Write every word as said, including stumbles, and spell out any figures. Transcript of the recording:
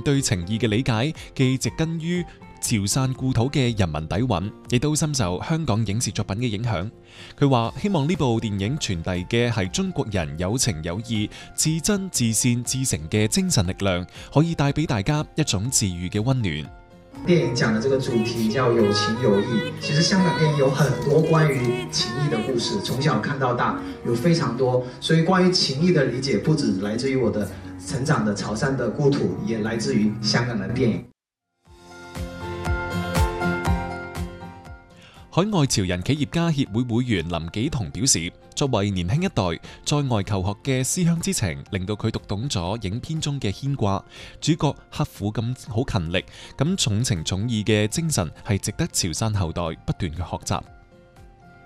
對情義嘅理解，既植根於潮汕故土嘅人民底蘊，亦都深受香港影視作品嘅影響。佢話希望呢部電影傳遞嘅係中國人有情有義、至真至善至誠嘅精神力量，可以帶俾大家一種治愈嘅溫暖。 電影講的這個主題叫有情有義，其實香港電影有很多關於情義的故事，從小看到大有非常多，所以關於情義的理解不只來自於我的成長的潮汕的故土，也來自於香港的電影。 海外潮人企業家協會會員林紀彤表示，作為年輕一代，在外求學嘅思鄉之情，令到佢讀懂咗影片中嘅牽掛。主角刻苦咁好勤力，咁重情重義嘅精神係值得潮汕後代不斷嘅學習。